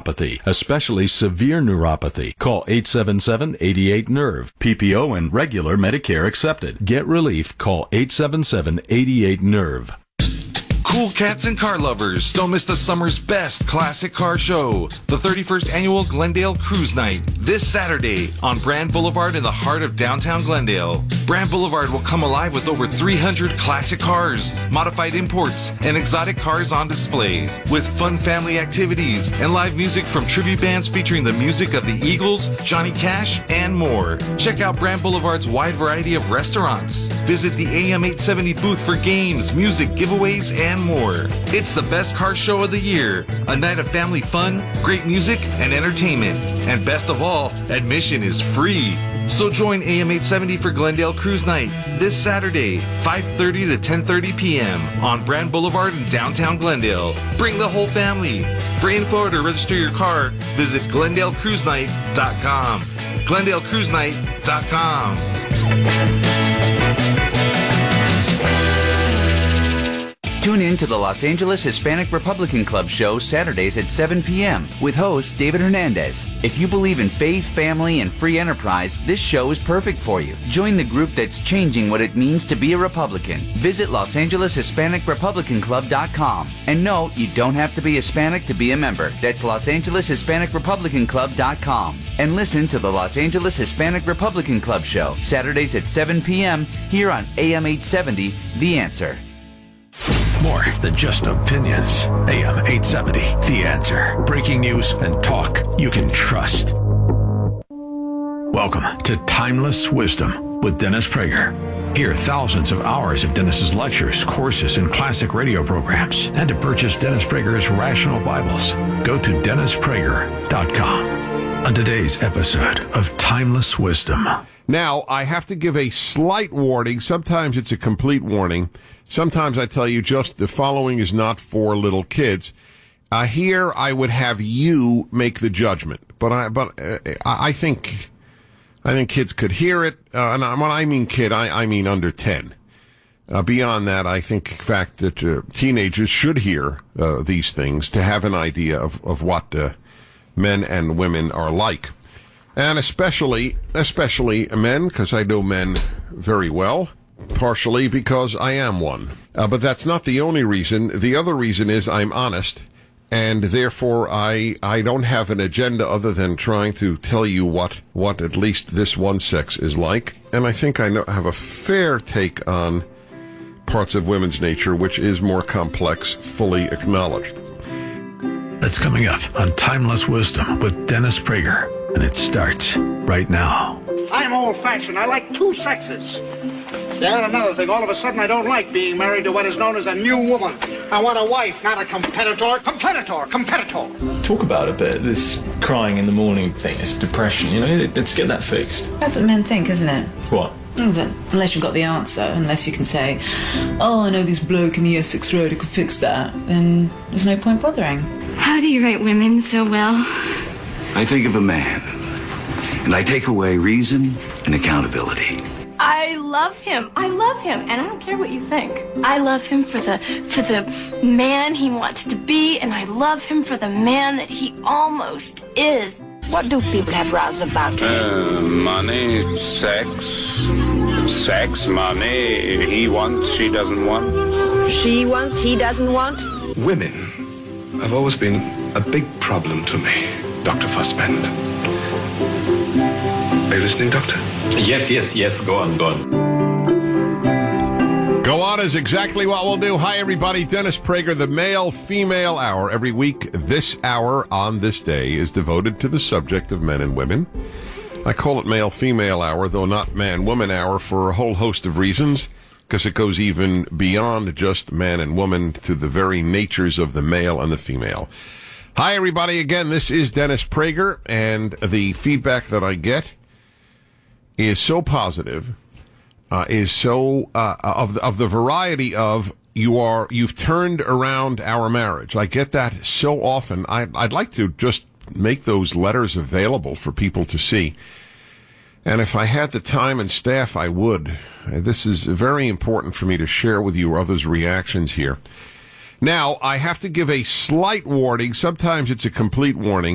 neuropathy, especially severe neuropathy. Call 877-88-NERVE. PPO and regular Medicare accepted. Get relief. Call 877-88-NERVE. Cool cats and car lovers, don't miss the summer's best classic car show, the 31st annual Glendale Cruise Night, this Saturday on Brand Boulevard in the heart of downtown Glendale. Brand Boulevard will come alive with over 300 classic cars, modified imports, and exotic cars on display, with fun family activities and live music from tribute bands featuring the music of the Eagles, Johnny Cash, and more. Check out Brand Boulevard's wide variety of restaurants. Visit the AM 870 booth for games, music, giveaways, and more. It's the best car show of the year. A night of family fun, great music, and entertainment. And best of all, admission is free. So join AM 870 for Glendale Cruise Night this Saturday, 5:30 to 10:30 p.m. on Brand Boulevard in downtown Glendale. Bring the whole family. For info or to register your car, visit GlendaleCruiseNight.com. GlendaleCruiseNight.com. Tune in to the Los Angeles Hispanic Republican Club show Saturdays at 7 p.m. with host David Hernandez. If you believe in faith, family, and free enterprise, this show is perfect for you. Join the group that's changing what it means to be a Republican. Visit LosAngelesHispanicRepublicanClub.com. And no, you don't have to be Hispanic to be a member. That's LosAngelesHispanicRepublicanClub.com. And listen to the Los Angeles Hispanic Republican Club show Saturdays at 7 p.m. here on AM 870, The Answer. More than just opinions. AM 870, The Answer. Breaking news and talk you can trust. Welcome to Timeless Wisdom with Dennis Prager. Hear thousands of hours of Dennis's lectures, courses, and classic radio programs. And to purchase Dennis Prager's Rational Bibles, go to DennisPrager.com. On today's episode of Timeless Wisdom. Now, I have to give a slight warning. Sometimes it's a complete warning. Sometimes I tell you just the following is not for little kids. Here I would have you make the judgment, but I think kids could hear it. And when I mean kid, I mean under 10. Beyond that, I think, in fact, that teenagers should hear these things to have an idea of what men and women are like. And especially men, because I know men very well, partially because I am one. But that's not the only reason. The other reason is I'm honest, and therefore I don't have an agenda other than trying to tell you what at least this one sex is like. And I think I have a fair take on parts of women's nature, which is more complex, fully acknowledged. That's coming up on Timeless Wisdom with Dennis Prager. And it starts right now. I'm old-fashioned. I like two sexes. Yeah, and another thing, all of a sudden I don't like being married to what is known as a new woman. I want a wife, not a competitor. Competitor. Talk about a bit, this crying in the morning thing, this depression, let's get that fixed. That's what men think, isn't it? What? That unless you've got the answer, unless you can say, oh, I know this bloke in the Essex Road who could fix that, then there's no point bothering. How do you rate women so well? I think of a man, and I take away reason and accountability. I love him, and I don't care what you think. I love him for the man he wants to be, and I love him for the man that he almost is. What do people have rows about? Money, sex, money. He wants, she doesn't want. She wants, he doesn't want. Women have always been a big problem to me, Dr. Fussbend. Are you listening, Doctor? Yes. Go on. Go on is exactly what we'll do. Hi, everybody. Dennis Prager, the male-female hour. Every week, this hour on this day is devoted to the subject of men and women. I call it male-female hour, though not man-woman hour, for a whole host of reasons, because it goes even beyond just man and woman to the very natures of the male and the female. Hi, everybody. Again, this is Dennis Prager, and the feedback that I get is so positive, is so of the variety of you've turned around our marriage. I get that so often. I'd like to just make those letters available for people to see. And if I had the time and staff, I would. This is very important for me to share with you others' reactions here. Now, I have to give a slight warning. Sometimes it's a complete warning.